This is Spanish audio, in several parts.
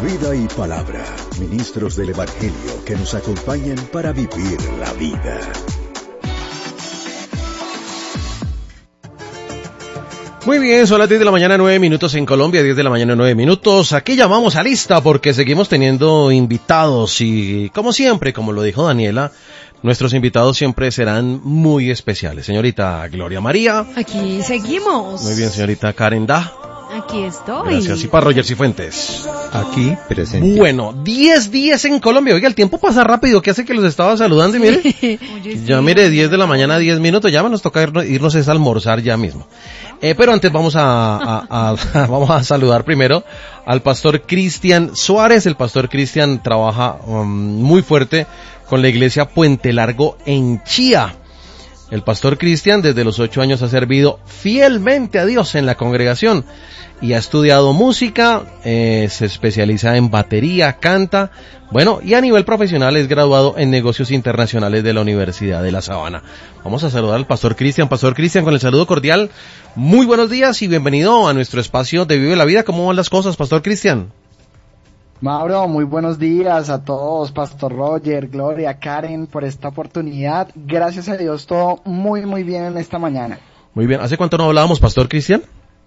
Vida y palabra, ministros del Evangelio que nos acompañan para vivir la vida. Muy bien, son las 10 de la mañana, 9 minutos en Colombia, 10 de la mañana, 9 minutos. Aquí llamamos a lista porque seguimos teniendo invitados y, como siempre, como lo dijo Daniela, nuestros invitados siempre serán muy especiales. Señorita Gloria María. Aquí seguimos. Muy bien, señorita Karen Da. Aquí estoy. Gracias. Y para Roger Cifuentes. Aquí presente. Bueno, 10 días en Colombia. Oiga, el tiempo pasa rápido. ¿Qué hace que los estaba saludando? Y mire, ya mire, 10 de la mañana, 10 minutos. Ya nos toca irnos a almorzar ya mismo. Pero antes vamos vamos a saludar primero al pastor Cristian Suárez. El pastor Cristian trabaja muy fuerte con la iglesia Puente Largo en Chía. El pastor Cristian desde los 8 años ha servido fielmente a Dios en la congregación y ha estudiado música, se especializa en batería, canta, bueno, y a nivel profesional es graduado en negocios internacionales de la Universidad de La Sabana. Vamos a saludar al pastor Cristian. Pastor Cristian, con el saludo cordial, muy buenos días y bienvenido a nuestro espacio de Vive la Vida. ¿Cómo van las cosas, pastor Cristian? Mauro, muy buenos días a todos, Pastor Roger, Gloria, Karen, por esta oportunidad. Gracias a Dios, todo muy bien en esta mañana. Muy bien, ¿hace cuánto no hablábamos, pastor Cristian?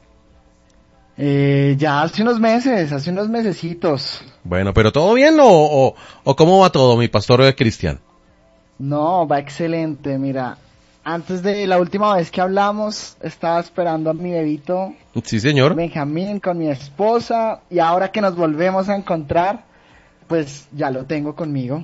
Ya hace unos mesecitos. Bueno, ¿pero todo bien o cómo va todo, mi pastor Cristian? No, va excelente, mira. Antes de la última vez que hablamos, estaba esperando a mi bebito. Sí, señor. Benjamín con mi esposa, y ahora que nos volvemos a encontrar, pues ya lo tengo conmigo.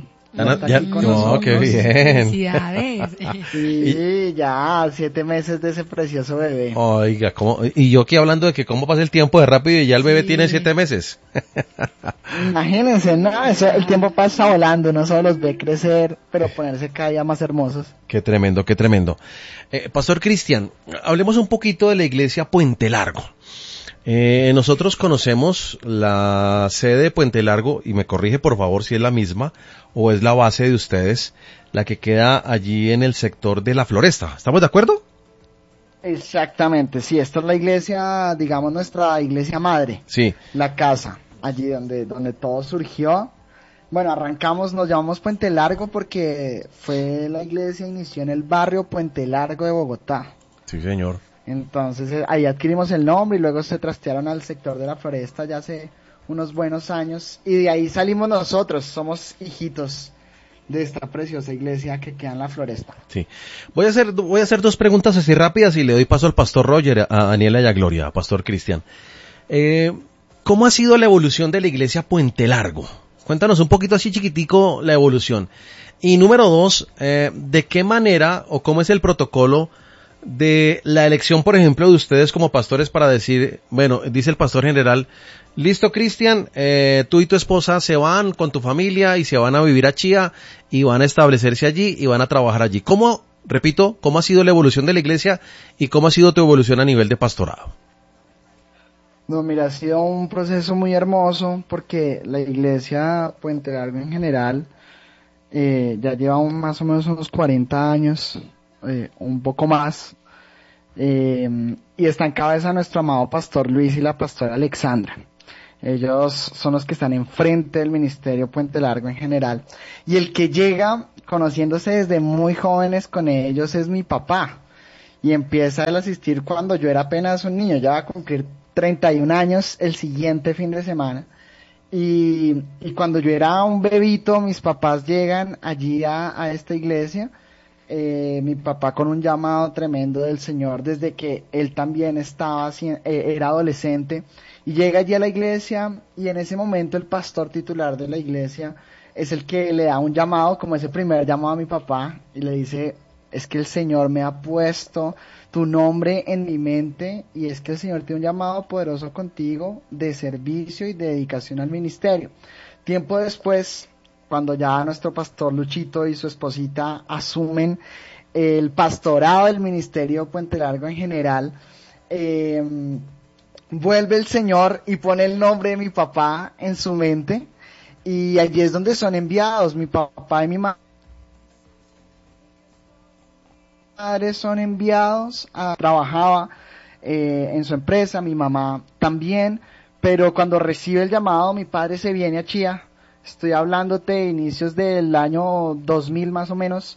Qué bien. Felicidades. Sí, ya 7 meses de ese precioso bebé. Oiga, y yo aquí hablando de que cómo pasa el tiempo de rápido y ya el bebé tiene 7 meses. Imagínense, no, el tiempo pasa volando, no solo los ve crecer, pero ponerse cada día más hermosos. Qué tremendo, qué tremendo. Pastor Cristian, hablemos un poquito de la iglesia Puente Largo. Nosotros conocemos la sede de Puente Largo, y me corrige por favor si es la misma o es la base de ustedes, la que queda allí en el sector de la Floresta. ¿Estamos de acuerdo? Exactamente, sí, esta es la iglesia, digamos nuestra iglesia madre. Sí. La casa, allí donde todo surgió. Bueno, nos llamamos Puente Largo porque fue la iglesia, inició en el barrio Puente Largo de Bogotá. Sí, señor. Entonces ahí adquirimos el nombre y luego se trastearon al sector de la Floresta ya hace unos buenos años, y de ahí salimos nosotros, somos hijitos de esta preciosa iglesia que queda en la Floresta. Sí. Voy a hacer 2 preguntas así rápidas y le doy paso al pastor Roger, a Daniela y a Gloria, a pastor Cristian. ¿Cómo ha sido la evolución de la iglesia Puente Largo? Cuéntanos un poquito así chiquitico la evolución. Y número 2, ¿de qué manera o cómo es el protocolo de la elección, por ejemplo, de ustedes como pastores para decir, bueno, dice el pastor general, listo Cristian, tú y tu esposa se van con tu familia y se van a vivir a Chía y van a establecerse allí y van a trabajar allí? ¿Cómo ha sido la evolución de la iglesia y cómo ha sido tu evolución a nivel de pastorado? No, mira, ha sido un proceso muy hermoso porque la iglesia Puente Largo en general ya lleva más o menos unos 40 años, un poco más, y está en cabeza nuestro amado pastor Luis y la pastora Alexandra. Ellos son los que están enfrente del ministerio Puente Largo en general, y el que llega conociéndose desde muy jóvenes con ellos es mi papá, y empieza a asistir cuando yo era apenas un niño. Ya va a cumplir 31 años el siguiente fin de semana. Y cuando yo era un bebito, mis papás llegan allí a esta iglesia, mi papá con un llamado tremendo del Señor desde que él también era adolescente, y llega allí a la iglesia, y en ese momento el pastor titular de la iglesia es el que le da un llamado, como ese primer llamado a mi papá, y le dice: es que el Señor me ha puesto tu nombre en mi mente, y es que el Señor tiene un llamado poderoso contigo de servicio y de dedicación al ministerio. Tiempo después, cuando ya nuestro pastor Luchito y su esposita asumen el pastorado del ministerio Puente Largo en general, vuelve el Señor y pone el nombre de mi papá en su mente, y allí es donde son enviados mi papá y mi mamá. Padres son enviados trabajaba en su empresa, mi mamá también, pero cuando recibe el llamado, mi padre se viene a Chía. Estoy hablándote de inicios del año 2000 más o menos,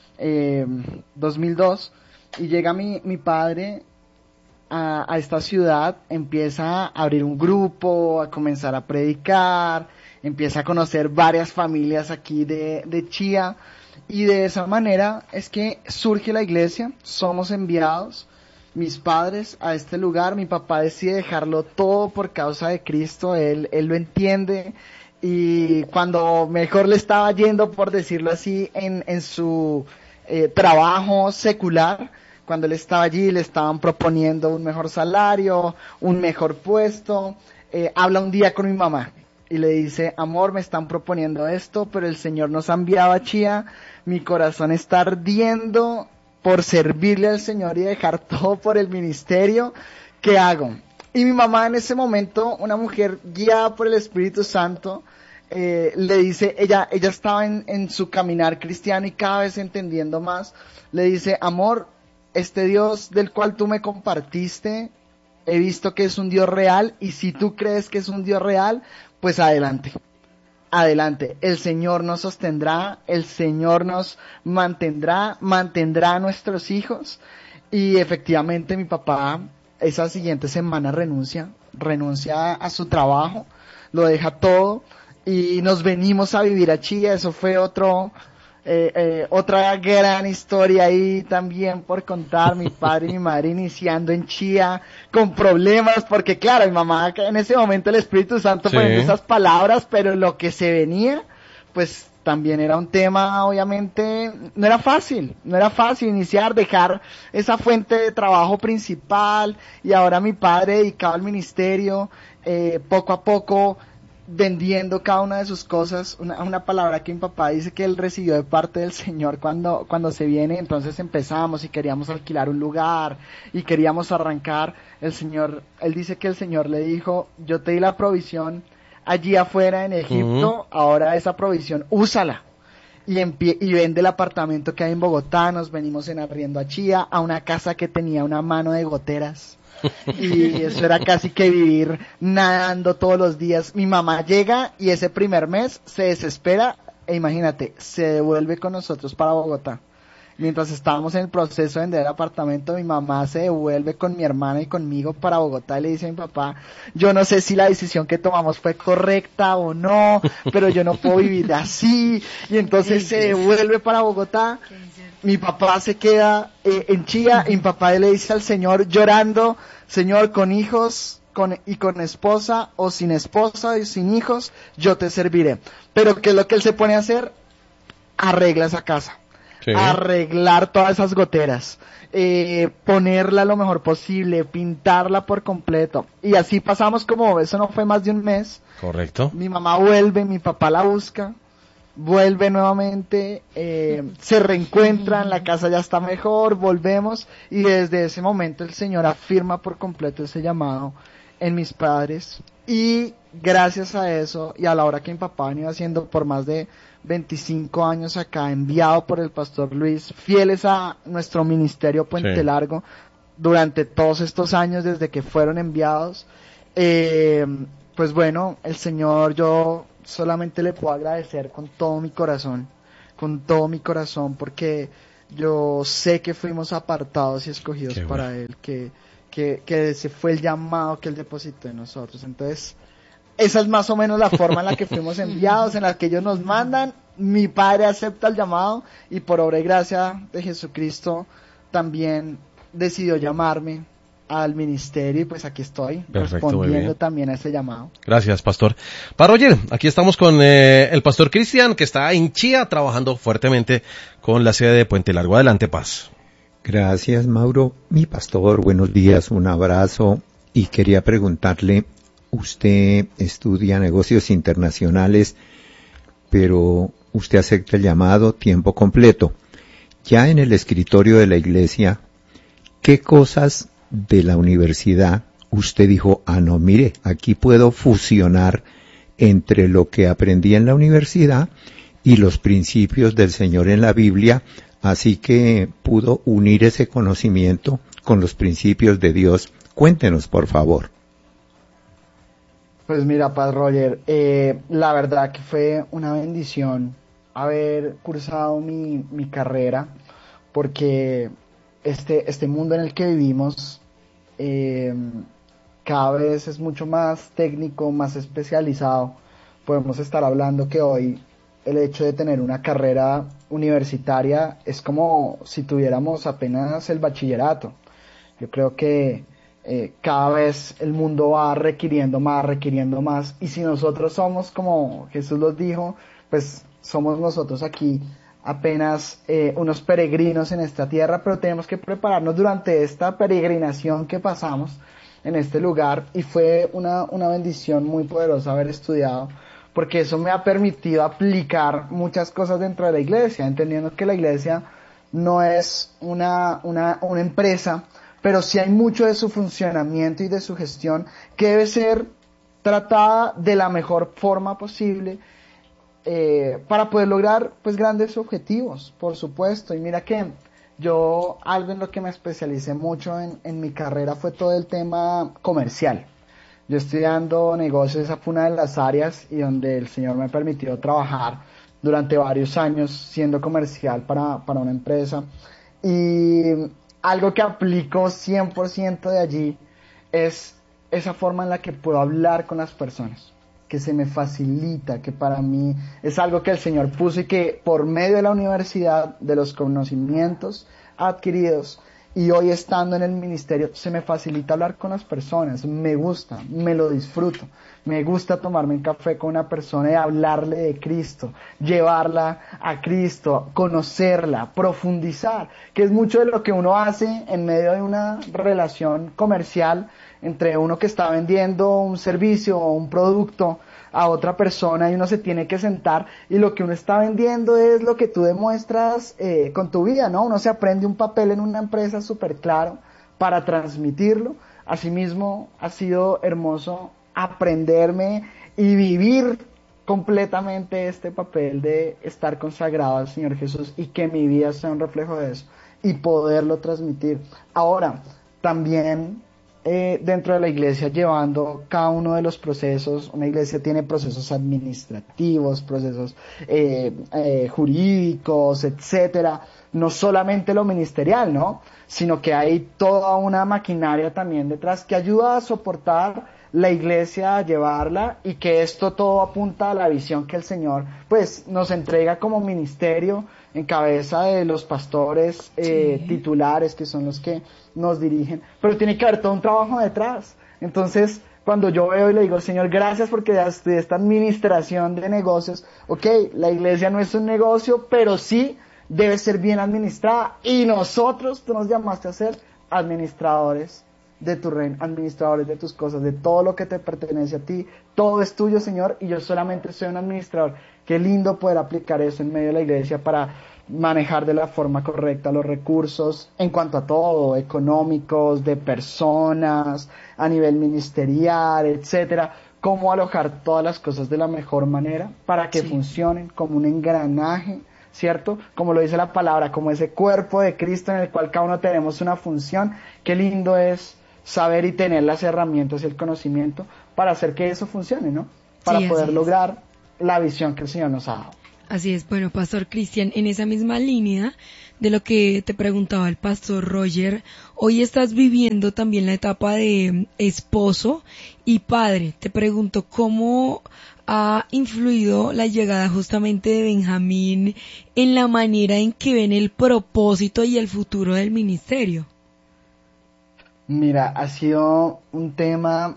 2002, y llega mi padre a esta ciudad, empieza a abrir un grupo, a comenzar a predicar, empieza a conocer varias familias aquí de Chía, y de esa manera es que surge la iglesia. Somos enviados, mis padres, a este lugar. Mi papá decide dejarlo todo por causa de Cristo, él lo entiende, y cuando mejor le estaba yendo, por decirlo así, en su trabajo secular, cuando él estaba allí, le estaban proponiendo un mejor salario, un mejor puesto, habla un día con mi mamá y le dice: amor, me están proponiendo esto, pero el Señor nos ha enviado a Chía, mi corazón está ardiendo por servirle al Señor y dejar todo por el ministerio, ¿qué hago? Y mi mamá en ese momento, una mujer guiada por el Espíritu Santo, le dice, ella estaba en su caminar cristiano y cada vez entendiendo más, le dice: amor, este Dios del cual tú me compartiste, he visto que es un Dios real, y si tú crees que es un Dios real, pues adelante, el Señor nos sostendrá, el Señor nos mantendrá a nuestros hijos. Y efectivamente mi papá esa siguiente semana renuncia a su trabajo, lo deja todo, y nos venimos a vivir a Chía. Eso fue otra gran historia ahí también por contar. Mi padre y mi madre iniciando en Chía con problemas, porque claro, mi mamá en ese momento el Espíritu Santo poniendo esas palabras, pero lo que se venía, pues también era un tema, obviamente, no era fácil iniciar, dejar esa fuente de trabajo principal, y ahora mi padre dedicado al ministerio, poco a poco vendiendo cada una de sus cosas. Una palabra que mi papá dice que él recibió de parte del Señor cuando se viene. Entonces empezamos y queríamos alquilar un lugar y queríamos arrancar. Él dice que el Señor le dijo: yo te di la provisión allí afuera en Egipto, ahora esa provisión úsala y vende el apartamento que hay en Bogotá. Nos venimos en arriendo a Chía, a una casa que tenía una mano de goteras. Y eso era casi que vivir nadando todos los días. Mi mamá llega y ese primer mes se desespera e imagínate, se devuelve con nosotros para Bogotá. Mientras estábamos en el proceso de vender el apartamento, mi mamá se devuelve con mi hermana y conmigo para Bogotá y le dice a mi papá: yo no sé si la decisión que tomamos fue correcta o no, pero yo no puedo vivir así. Y entonces se devuelve para Bogotá. Mi papá se queda en Chía, y mi papá le dice al Señor llorando: Señor, con hijos y con esposa, o sin esposa y sin hijos, yo te serviré. Pero ¿qué es lo que él se pone a hacer? Arregla esa casa, arreglar todas esas goteras, ponerla lo mejor posible, pintarla por completo. Y así pasamos, como eso no fue más de un mes. Correcto. Mi mamá vuelve, mi papá la busca, vuelve nuevamente, se reencuentran, la casa ya está mejor, volvemos, y desde ese momento el Señor afirma por completo ese llamado en mis padres. Y gracias a eso, y a la hora que mi papá venía haciendo por más de 25 años acá, enviado por el pastor Luis, fieles a nuestro ministerio Puente Largo, durante todos estos años desde que fueron enviados, pues bueno, el Señor, yo solamente le puedo agradecer con todo mi corazón, porque yo sé que fuimos apartados y escogidos para Él, que ese fue el llamado que Él depositó en nosotros. Entonces, esa es más o menos la forma en la que fuimos enviados, en la que ellos nos mandan. Mi padre acepta el llamado, y por obra y gracia de Jesucristo también decidió llamarme al ministerio, y pues aquí estoy. Perfecto, respondiendo también a ese llamado. Gracias, pastor. Para Roger, aquí estamos con el pastor Cristian, que está en Chía trabajando fuertemente con la sede de Puente Largo. Adelante, Paz. Gracias, Mauro. Mi pastor, buenos días, un abrazo, y quería preguntarle, usted estudia negocios internacionales, pero usted acepta el llamado tiempo completo. Ya en el escritorio de la iglesia, ¿qué cosas de la universidad usted dijo: no, mire, aquí puedo fusionar entre lo que aprendí en la universidad y los principios del Señor en la Biblia, así que pudo unir ese conocimiento con los principios de Dios? Cuéntenos, por favor. Pues mira, Paz Roger, la verdad que fue una bendición haber cursado mi carrera, porque este mundo en el que vivimos eh, cada vez es mucho más técnico, más especializado. Podemos estar hablando que hoy el hecho de tener una carrera universitaria es como si tuviéramos apenas el bachillerato. Yo creo que cada vez el mundo va requiriendo más, y si nosotros somos, como Jesús los dijo, pues somos nosotros aquí apenas unos peregrinos en esta tierra, pero tenemos que prepararnos durante esta peregrinación que pasamos en este lugar, y fue una bendición muy poderosa haber estudiado, porque eso me ha permitido aplicar muchas cosas dentro de la iglesia, entendiendo que la iglesia no es una empresa, pero sí hay mucho de su funcionamiento y de su gestión que debe ser tratada de la mejor forma posible, para poder lograr pues grandes objetivos, por supuesto. Y mira que yo, algo en lo que me especialicé mucho en mi carrera fue todo el tema comercial. Yo estudiando negocios, esa fue una de las áreas y donde el Señor me permitió trabajar durante varios años siendo comercial para una empresa. Y algo que aplico 100% de allí es esa forma en la que puedo hablar con las personas, que se me facilita, que para mí es algo que el Señor puso y que por medio de la universidad, de los conocimientos adquiridos y hoy estando en el ministerio, se me facilita hablar con las personas. Me gusta, me lo disfruto, me gusta tomarme un café con una persona y hablarle de Cristo, llevarla a Cristo, conocerla, profundizar, que es mucho de lo que uno hace en medio de una relación comercial entre uno que está vendiendo un servicio o un producto a otra persona, y uno se tiene que sentar, y lo que uno está vendiendo es lo que tú demuestras con tu vida, ¿no? Uno se aprende un papel en una empresa súper claro para transmitirlo. Asimismo, ha sido hermoso aprenderme y vivir completamente este papel de estar consagrado al Señor Jesús y que mi vida sea un reflejo de eso y poderlo transmitir. Ahora, también dentro de la iglesia, llevando cada uno de los procesos. Una iglesia tiene procesos administrativos, procesos jurídicos, etcétera, no solamente lo ministerial, ¿no? Sino que hay toda una maquinaria también detrás que ayuda a soportar la iglesia, a llevarla, y que esto todo apunta a la visión que el Señor pues nos entrega como ministerio en cabeza de los pastores titulares, que son los que nos dirigen, pero tiene que haber todo un trabajo detrás. Entonces, cuando yo veo y le digo, Señor, gracias porque de esta administración de negocios, ok, la iglesia no es un negocio, pero sí debe ser bien administrada, y nosotros, tú nos llamaste a ser administradores de tu reino, administradores de tus cosas, de todo lo que te pertenece a ti, todo es tuyo, Señor, y yo solamente soy un administrador. Qué lindo poder aplicar eso en medio de la iglesia para manejar de la forma correcta los recursos en cuanto a todo, económicos, de personas, a nivel ministerial, etcétera, cómo alojar todas las cosas de la mejor manera para que funcionen como un engranaje, ¿cierto? Como lo dice la palabra, como ese cuerpo de Cristo en el cual cada uno tenemos una función. Qué lindo es saber y tener las herramientas y el conocimiento para hacer que eso funcione, ¿no? Para poder lograr la visión que el Señor nos ha dado. Así es. Bueno, Pastor Cristian, en esa misma línea de lo que te preguntaba el Pastor Roger, hoy estás viviendo también la etapa de esposo y padre. Te pregunto, ¿cómo ha influido la llegada justamente de Benjamín en la manera en que ven el propósito y el futuro del ministerio? Mira, ha sido un tema,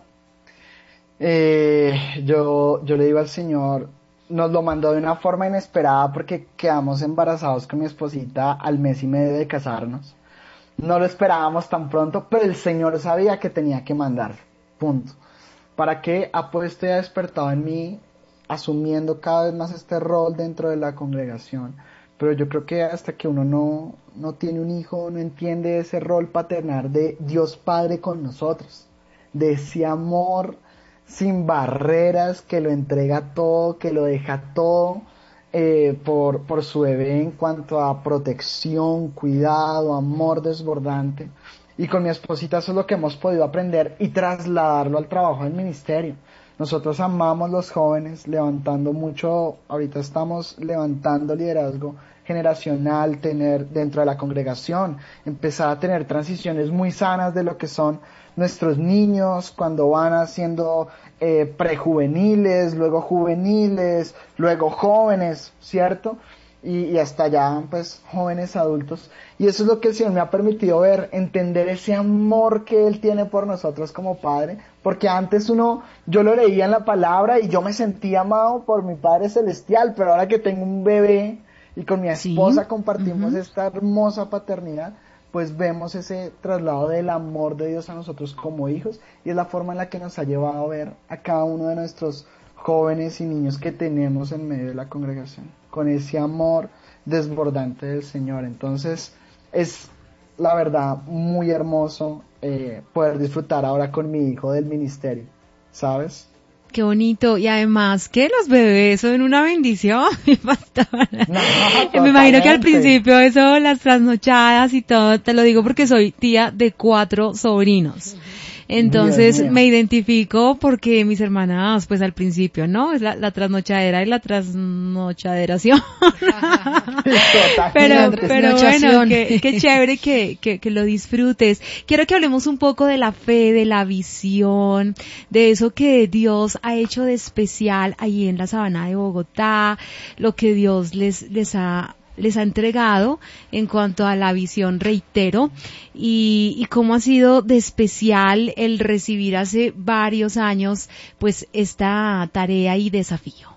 yo le digo al Señor, nos lo mandó de una forma inesperada porque quedamos embarazados con mi esposita al mes y medio de casarnos. No lo esperábamos tan pronto, pero el Señor sabía que tenía que mandar, punto. ¿Para qué? Ha puesto y ha despertado en mí, asumiendo cada vez más este rol dentro de la congregación. Pero yo creo que hasta que uno no tiene un hijo, no entiende ese rol paternal de Dios Padre con nosotros, de ese amor sin barreras, que lo entrega todo, que lo deja todo por su bebé en cuanto a protección, cuidado, amor desbordante. Y con mi esposita eso es lo que hemos podido aprender y trasladarlo al trabajo del ministerio. Nosotros amamos los jóvenes, levantando mucho, ahorita estamos levantando liderazgo generacional, tener dentro de la congregación, empezar a tener transiciones muy sanas de lo que son nuestros niños cuando van haciendo prejuveniles, luego juveniles, luego jóvenes, ¿cierto? Y hasta ya, pues, jóvenes adultos. Y eso es lo que el Señor me ha permitido ver, entender ese amor que Él tiene por nosotros como Padre, porque antes yo lo leía en la palabra y yo me sentía amado por mi Padre Celestial, pero ahora que tengo un bebé y con mi esposa compartimos esta hermosa paternidad, pues vemos ese traslado del amor de Dios a nosotros como hijos, y es la forma en la que nos ha llevado a ver a cada uno de nuestros jóvenes y niños que tenemos en medio de la congregación, con ese amor desbordante del Señor. Entonces es la verdad muy hermoso poder disfrutar ahora con mi hijo del ministerio, ¿sabes? Qué bonito, y además que los bebés son una bendición, mi pastora. No, me imagino que al principio eso, las trasnochadas y todo, te lo digo porque soy tía de 4 sobrinos. Entonces me identifico porque mis hermanas, pues al principio, ¿no? Es la trasnochadera y la trasnochaderación. pero bueno, qué chévere que lo disfrutes. Quiero que hablemos un poco de la fe, de la visión, de eso que Dios ha hecho de especial ahí en la Sabana de Bogotá, lo que Dios les ha entregado en cuanto a la visión, reitero, y cómo ha sido de especial el recibir hace varios años pues esta tarea y desafío.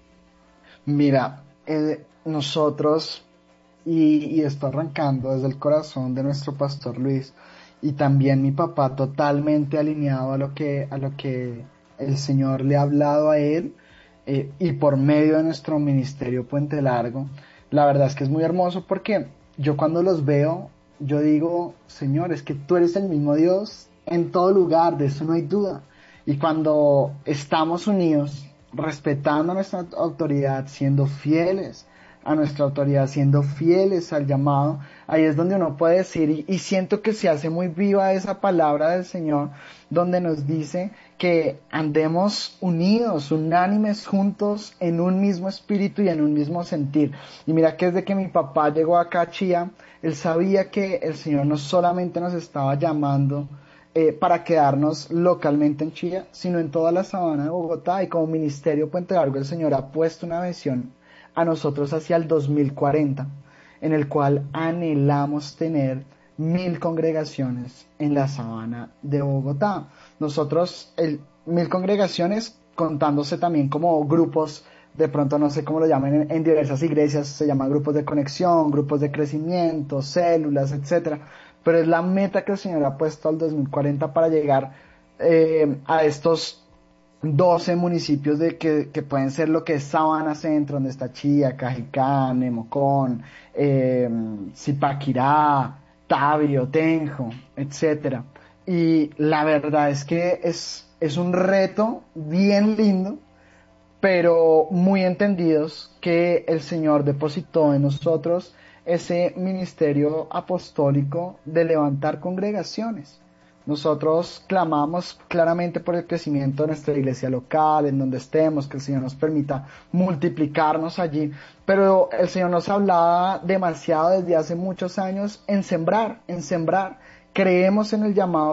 Mira, nosotros, y esto arrancando desde el corazón de nuestro pastor Luis, y también mi papá totalmente alineado a lo que el Señor le ha hablado a él, y por medio de nuestro ministerio Puente Largo. La verdad es que es muy hermoso porque yo cuando los veo, yo digo, Señor, es que tú eres el mismo Dios en todo lugar, de eso no hay duda. Y cuando estamos unidos, respetando nuestra autoridad, siendo fieles a nuestra autoridad, siendo fieles al llamado, ahí es donde uno puede decir, y siento que se hace muy viva esa palabra del Señor, donde nos dice que andemos unidos, unánimes, juntos, en un mismo espíritu y en un mismo sentir. Y mira que desde que mi papá llegó acá a Chía, él sabía que el Señor no solamente nos estaba llamando para quedarnos localmente en Chía, sino en toda la Sabana de Bogotá, y como ministerio Puente Largo el Señor ha puesto una visión a nosotros hacia el 2040, en el cual anhelamos tener 1000 congregaciones en la Sabana de Bogotá. Nosotros, 1000 congregaciones, contándose también como grupos, de pronto no sé cómo lo llaman en diversas iglesias, se llaman grupos de conexión, grupos de crecimiento, células, etcétera. Pero es la meta que el Señor ha puesto al 2040 para llegar a estos 12 municipios que pueden ser lo que es Sabana Centro, donde está Chía, Cajicá, Nemocón, Zipaquirá, Tabio, Tenjo, etcétera. Y la verdad es que es un reto bien lindo, pero muy entendidos que el Señor depositó en nosotros ese ministerio apostólico de levantar congregaciones. Nosotros clamamos claramente por el crecimiento de nuestra iglesia local, en donde estemos, que el Señor nos permita multiplicarnos allí, pero el Señor nos hablaba demasiado desde hace muchos años en sembrar. Creemos en el llamado